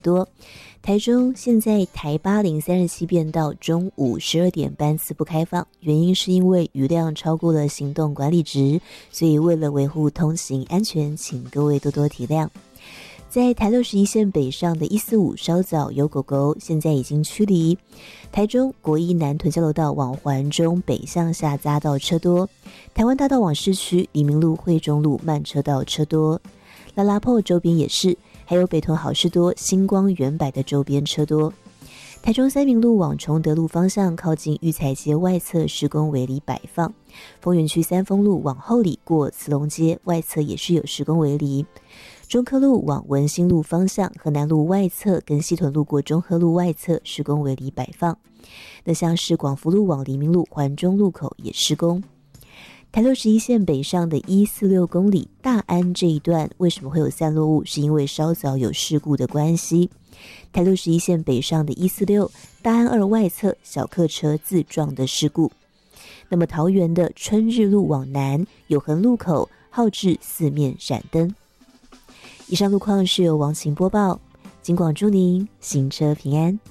多。台中现在台80327变道中午12点班次不开放，原因是因为雨量超过了行动管理值，所以为了维护通行安全，请各位多多体谅。在台61线北上的145稍早有狗狗，现在已经驱离。台中国一南屯交流道往环中北向下匝道车多，台湾大道往市区黎明路惠中路慢车道车多，拉拉坡周边也是，还有北屯好事多星光远百的周边车多。台中三民路往崇德路方向靠近育才街外侧施工围篱摆放，丰原区三丰路往后里过慈龙街外侧也是有施工围篱。中科路往文心路方向河南路外侧跟西屯路过中和路外侧施工围篱摆放。那像是广福路往黎明路环中路口也施工。台61线北上的146公里大安这一段为什么会有散落物，是因为稍早有事故的关系。台61线北上的146大安2外侧小客车自撞的事故。那么桃园的春日路往南永恒路口号志四面闪灯。以上路况是由王晴播报，警广祝您行车平安。